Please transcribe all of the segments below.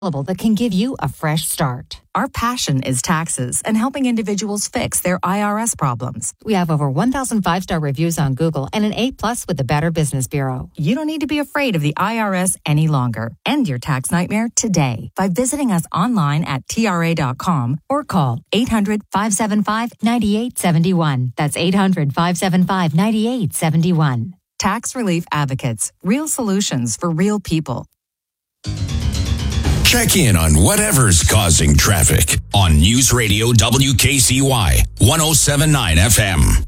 that can give you a fresh start. Our passion is taxes and helping individuals fix their IRS problems. We have over 1,000 5-star reviews on Google and an A+ with the Better Business Bureau. You don't need to be afraid of the IRS any longer. End your tax nightmare today by visiting us online at TRA.com or call 800-575-9871. That's 800-575-9871. Tax Relief Advocates. Real solutions for real people. Check in on whatever's causing traffic on News Radio WKCY 107.9 FM.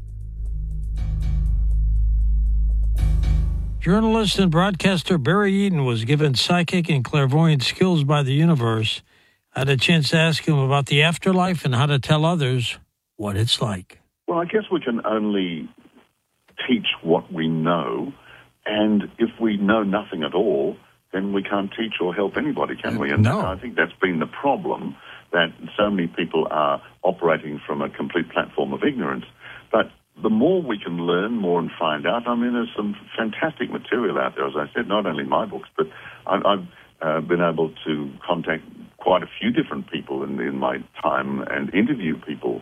Journalist and broadcaster Barry Eaton was given psychic and clairvoyant skills by the universe. I had a chance to ask him about the afterlife and how to tell others what it's like. Well, I guess we can only teach what we know, and if we know nothing at all, then we can't teach or help anybody, can we? And no. I think that's been the problem, that so many people are operating from a complete platform of ignorance. But the more we can learn more and find out, I mean, there's some fantastic material out there, as I said, not only my books, but I've been able to contact quite a few different people in my time and interview people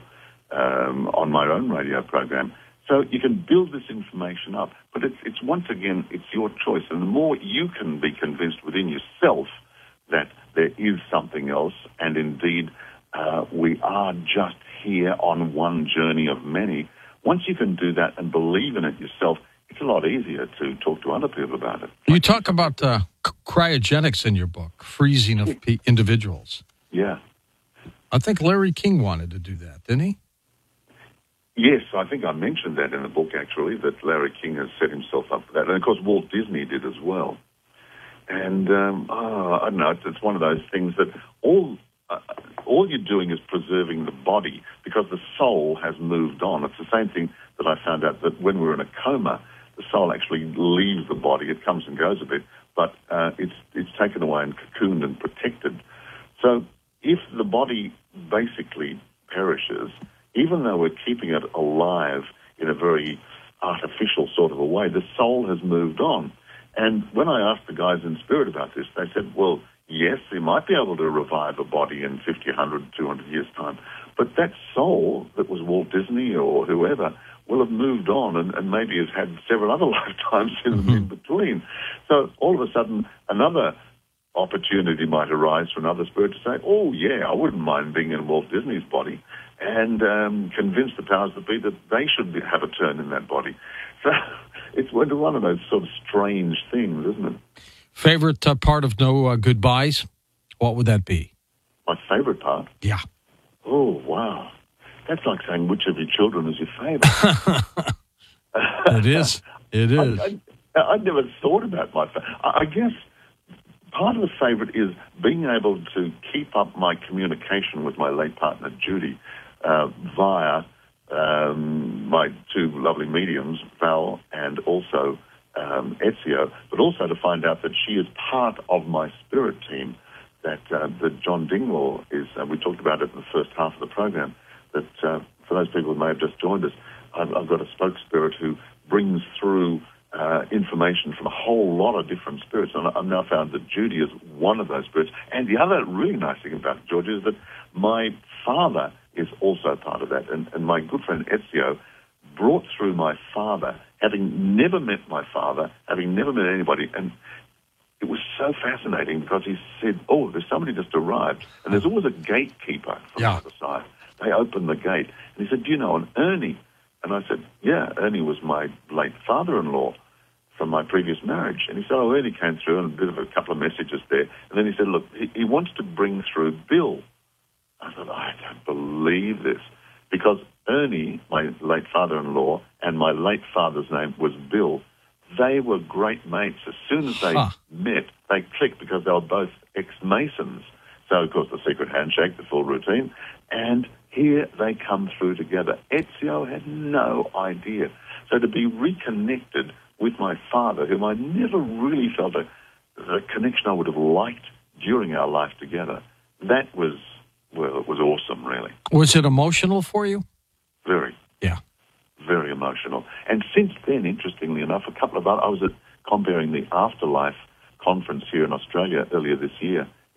on my own radio program. So you can build this information up, but it's once again, it's your choice. And the more you can be convinced within yourself that there is something else, and indeed we are just here on one journey of many, once you can do that and believe in it yourself, it's a lot easier to talk to other people about it. You talk about cryogenics in your book, freezing of individuals. Yeah. I think Larry King wanted to do that, didn't he? Yes, I think I mentioned that in the book, actually, that Larry King has set himself up for that. And, of course, Walt Disney did as well. And, I don't know, it's one of those things that all you're doing is preserving the body because the soul has moved on. It's the same thing that I found out, that when we're in a coma, the soul actually leaves the body. It comes and goes a bit, but it's taken away and cocooned and protected. So if the body basically perishes, even though we're keeping it alive in a very artificial sort of a way, the soul has moved on. And when I asked the guys in Spirit about this, they said, well, yes, they might be able to revive a body in 50, 100, 200 years' time, but that soul that was Walt Disney or whoever will have moved on and maybe has had several other lifetimes in between. So all of a sudden, another opportunity might arise for another spirit to say, oh, yeah, I wouldn't mind being in Walt Disney's body, and convince the powers that be that they should have a turn in that body. So it's one of those sort of strange things, isn't it? Favorite part of No Goodbyes? What would that be? My favorite part? Yeah. Oh, wow. That's like saying which of your children is your favorite. It is. It is. I never thought about my favorite. I guess part of the favorite is being able to keep up my communication with my late partner, Judy, via my two lovely mediums, Val and also Ezio, but also to find out that she is part of my spirit team, that John Dingwall is, we talked about it in the first half of the program, that for those people who may have just joined us, I've got a spoke spirit who brings through information from a whole lot of different spirits, and I've now found that Judy is one of those spirits. And the other really nice thing about it, George, is that my father is also part of that, and my good friend Ezio brought through my father, having never met my father, having never met anybody, and it was so fascinating because he said, oh, there's somebody just arrived, and there's always a gatekeeper from the other side. They open the gate, and he said, do you know an Ernie? And I said, yeah, Ernie was my late father-in-law from my previous marriage. And he said, oh, Ernie came through and a bit of a couple of messages there. And then he said, look, he wants to bring through Bill. I thought, I don't believe this. Because Ernie, my late father-in-law, and my late father's name was Bill. They were great mates. As soon as they met, they clicked because they were both ex-Masons. So, of course, the secret handshake, the full routine. And here they come through together. Ezio had no idea. So to be reconnected with my father, whom I never really felt a connection I would have liked during our life together, that was, well, it was awesome, really. Was it emotional for you? Very. Yeah. Very emotional. And since then, interestingly enough, I was at comparing the Afterlife conference here in Australia earlier this year,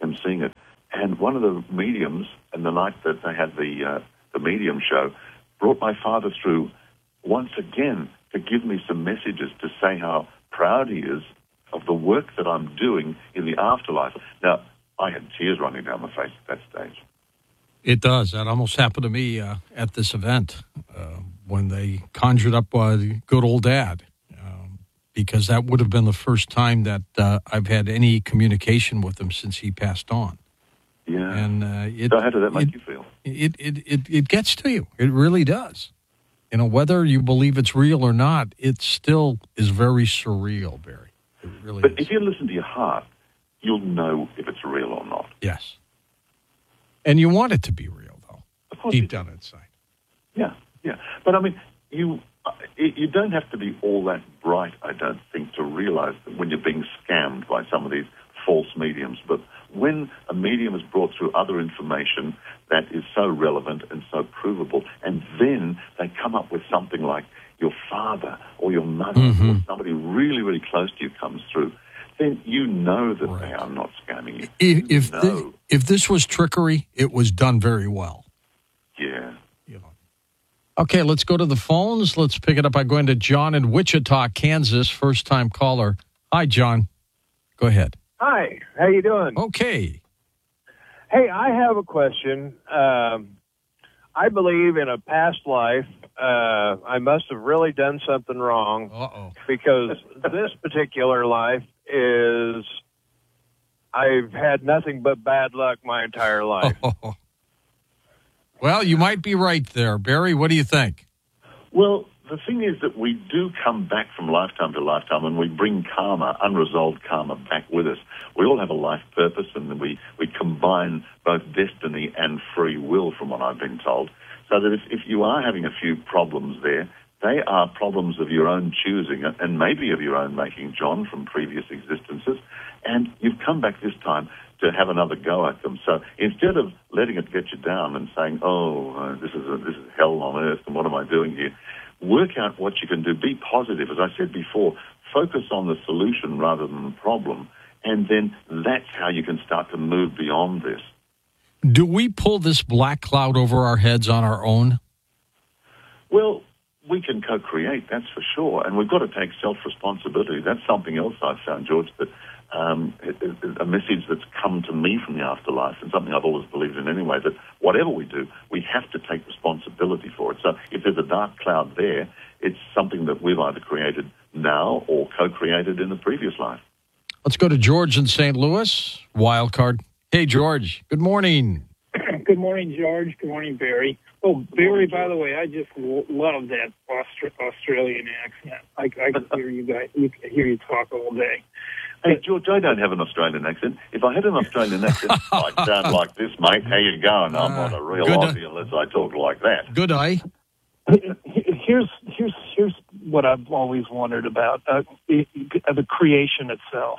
am seeing it. And one of the mediums, and the night that they had the medium show, brought my father through once again to give me some messages to say how proud he is of the work that I'm doing in the afterlife. Now, I had tears running down my face at that stage. It does. That almost happened to me at this event when they conjured up good old Dad, because that would have been the first time that I've had any communication with him since he passed on. Yeah. And so how did that make you feel? It gets to you. It really does. You know, whether you believe it's real or not, it still is very surreal, Barry. It really But is. if you listen to your heart, you'll know if it's real or not. Yes. And you want it to be real, though, Of course deep down inside. Yeah. But, I mean, you don't have to be all that bright, I don't think, to realize that when you're being scammed by some of these false mediums. But when a medium is brought through other information that is so relevant and so provable, and then they come up with something like your father or your mother or somebody really, really close to you comes through, then you know that they are not scamming you. If this was trickery, it was done very well. Yeah. Okay, let's go to the phones. Let's pick it up by going to John in Wichita, Kansas, first-time caller. Hi, John. Go ahead. Hi, how you doing? Okay. Hey, I have a question. I believe in a past life, I must have really done something wrong because this particular life is, I've had nothing but bad luck my entire life. Well, you might be right there. Barry, what do you think? Well, the thing is that we do come back from lifetime to lifetime, and we bring karma, unresolved karma, back with us. We all have a life purpose, and we combine both destiny and free will, from what I've been told. So that if you are having a few problems there, they are problems of your own choosing, and maybe of your own making, John, from previous existences, and you've come back this time to have another go at them. So instead of letting it get you down and saying, this is hell on earth, and what am I doing here? Work out what you can do. Be positive. As I said before, focus on the solution rather than the problem, and then that's how you can start to move beyond this. Do we pull this black cloud over our heads on our own? Well, we can co-create, that's for sure, and we've got to take self-responsibility. That's something else I've found, George, that a message that's come to me from the afterlife, and something I've always believed in anyway, that whatever we do, we have to take responsibility for it. So if there's a dark cloud there, it's something that we've either created now or co-created in the previous life. Let's go to George in St. Louis, wild card. Hey, George, good morning. Good morning, George. Good morning, Barry. Oh, Barry, by the way, I just love that Australian accent. I can hear you guys. You can hear you talk all day. Hey, George, I don't have an Australian accent. If I had an Australian accent, I'd sound like this, mate. How you going? I'm not a real Aussie unless I talk like that. Good eye. Here's what I've always wondered about the creation itself.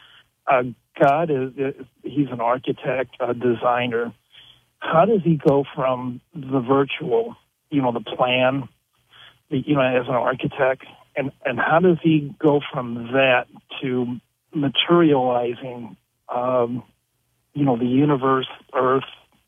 God he's an architect, a designer. How does he go from the virtual, the plan, as an architect, and how does he go from that to materializing, the universe, Earth,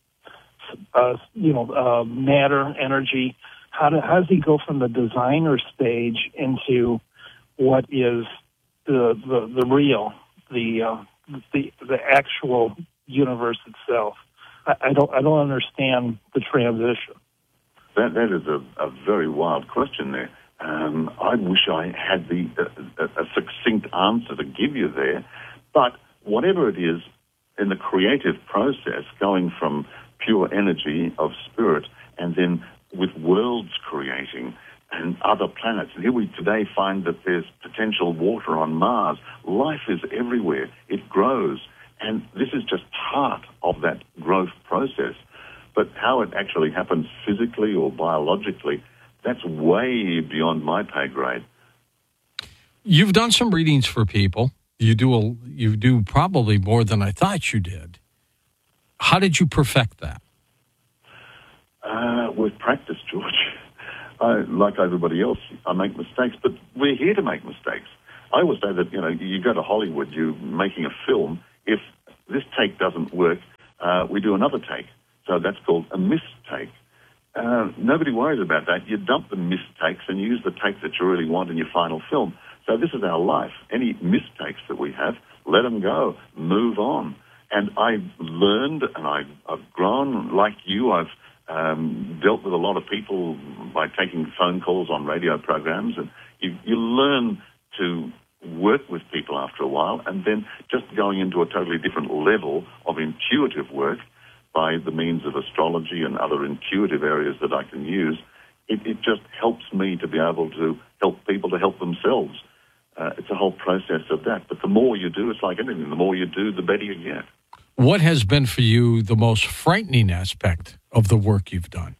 matter, energy? How does he go from the designer stage into what is the real, the actual universe itself? I don't understand the transition. That is a very wild question there. I wish I had a succinct answer to give you there, but whatever it is, in the creative process, going from pure energy of spirit and then with worlds creating and other planets. And here we today find that there's potential water on Mars. Life is everywhere. It grows. And this is just part of that growth process. But how it actually happens physically or biologically, that's way beyond my pay grade. You've done some readings for people. You do probably more than I thought you did. How did you perfect that? With practice, George. Like everybody else, I make mistakes, but we're here to make mistakes. I always say that, you go to Hollywood, you're making a film. If this take doesn't work, we do another take. So that's called a mistake. Nobody worries about that. You dump the mistakes and use the take that you really want in your final film. So this is our life. Any mistakes that we have, let them go. Move on. And I've learned and I've grown. Like you, I've dealt with a lot of people by taking phone calls on radio programs. And you learn to work with people after a while, and then just going into a totally different level of intuitive work by the means of astrology and other intuitive areas that I can use, it just helps me to be able to help people to help themselves. It's a whole process of that. But the more you do, it's like anything. The more you do, the better you get. What has been for you the most frightening aspect of the work you've done?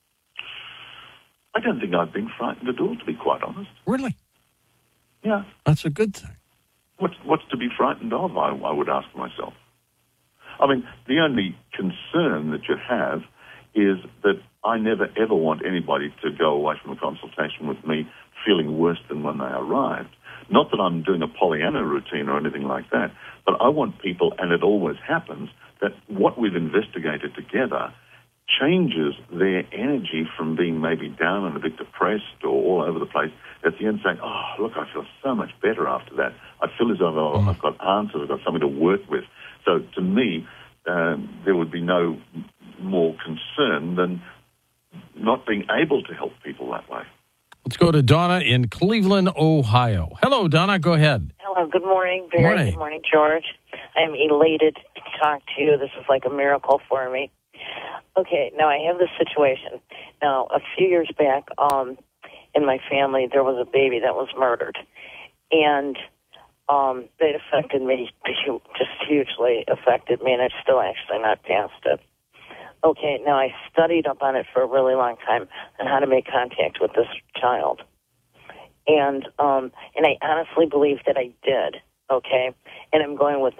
I don't think I've been frightened at all, to be quite honest. Really? Yeah. That's a good thing. What's to be frightened of, I would ask myself. I mean, the only concern that you have is that I never, ever want anybody to go away from a consultation with me feeling worse than when they arrived. Not that I'm doing a Pollyanna routine or anything like that, but I want people, and it always happens, that what we've investigated together changes their energy from being maybe down and a bit depressed or all over the place, at the end saying, oh, look, I feel so much better after that. I feel as though I've got answers, I've got something to work with. So to me, there would be no more concern than not being able to help people that way. Let's go to Donna in Cleveland, Ohio. Hello, Donna. Go ahead. Hello. Good morning, Barry. Good morning, George. I'm elated to talk to you. This is like a miracle for me. Okay, now I have this situation. Now, a few years back, in my family, there was a baby that was murdered. And it affected me, just hugely affected me, and it's still actually not past it. Okay, now I studied up on it for a really long time on how to make contact with this child. And I honestly believe that I did, okay? And I'm going with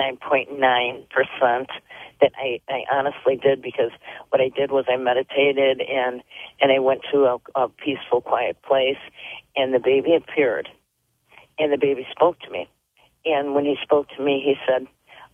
99.9% that I honestly did, because what I did was I meditated and I went to a peaceful, quiet place, and the baby appeared, and the baby spoke to me. And when he spoke to me, he said,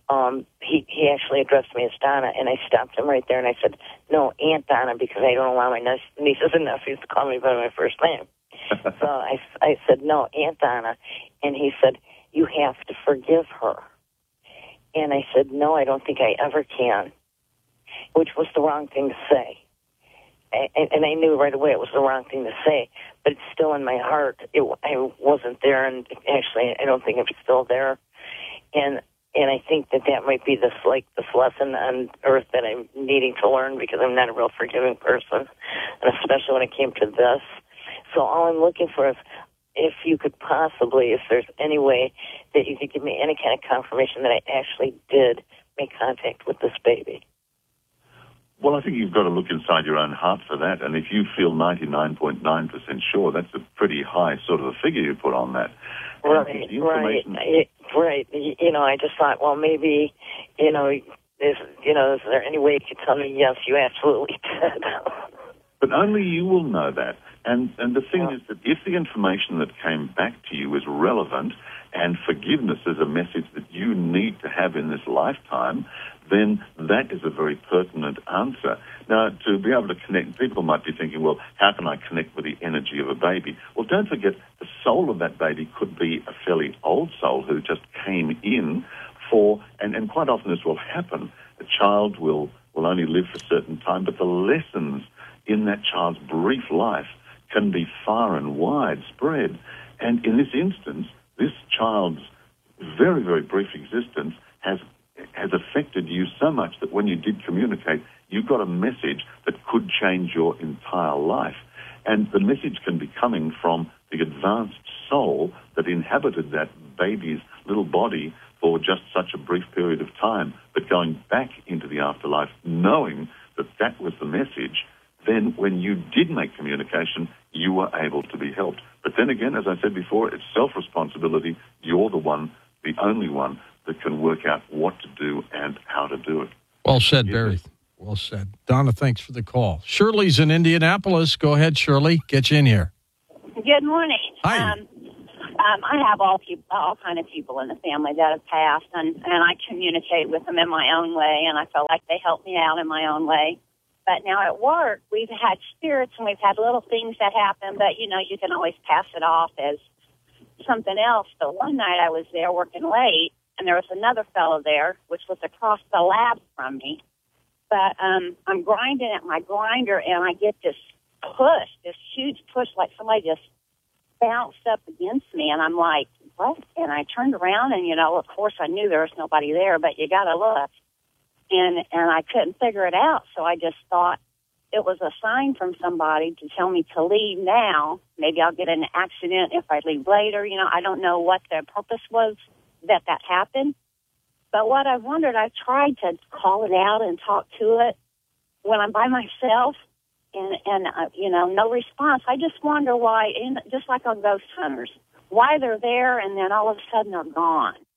he actually addressed me as Donna, and I stopped him right there, and I said, no, Aunt Donna, because I don't allow my nieces and nephews to call me by my first name. So I said, no, Aunt Donna. And he said, you have to forgive her. And I said, no, I don't think I ever can, which was the wrong thing to say. And I knew right away it was the wrong thing to say, but it's still in my heart. I wasn't there, and actually I don't think I'm still there. And I think that might be this lesson on earth that I'm needing to learn, because I'm not a real forgiving person, and especially when it came to this. So all I'm looking for is if you could possibly, if there's any way that you could give me any kind of confirmation that I actually did make contact with this baby. Well, I think you've got to look inside your own heart for that. And if you feel 99.9% sure, that's a pretty high sort of a figure you put on that. Right. You know, I just thought, well, maybe, is there any way you could tell me, yes, you absolutely did? But only you will know that. And the thing is that if the information that came back to you is relevant, and forgiveness is a message that you need to have in this lifetime, then that is a very pertinent answer. Now, to be able to connect, people might be thinking, well, how can I connect with the energy of a baby? Well, don't forget, the soul of that baby could be a fairly old soul who just came in for, and quite often this will happen, a child will only live for a certain time, but the lessons in that child's brief life can be far and wide spread. And in this instance, this child's very, very brief existence has affected you so much that when you did communicate, you got a message that could change your entire life. And the message can be coming from the advanced soul that inhabited that baby's little body for just such a brief period of time, but going back into the afterlife, knowing that that was the message. Then when you did make communication, you were able to be helped. But then again, as I said before, it's self-responsibility. You're the one, the only one, that can work out what to do and how to do it. Well said, Barry. Well said. Donna, thanks for the call. Shirley's in Indianapolis. Go ahead, Shirley. Get you in here. Good morning. Hi. I have all kind of people in the family that have passed, and I communicate with them in my own way, and I feel like they help me out in my own way. But now at work, we've had spirits and we've had little things that happen, but, you know, you can always pass it off as something else. But one night I was there working late, and there was another fellow there, which was across the lab from me. But I'm grinding at my grinder, and I get this push, this huge push, like somebody just bounced up against me. And I'm like, what? And I turned around, and, you know, of course I knew there was nobody there, but you got to look. And I couldn't figure it out, so I just thought it was a sign from somebody to tell me to leave now. Maybe I'll get in an accident if I leave later. You know, I don't know what the purpose was that happened. But what I wondered, I tried to call it out and talk to it when I'm by myself, and you know, no response. I just wonder why, just like on Ghost Hunters, why they're there and then all of a sudden they're gone.